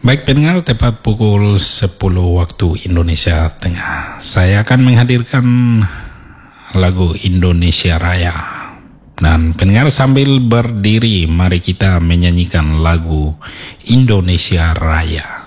Baik pendengar, tepat pukul 10 waktu Indonesia Tengah, saya akan menghadirkan lagu Indonesia Raya. Dan pendengar, sambil berdiri, mari kita menyanyikan lagu Indonesia Raya.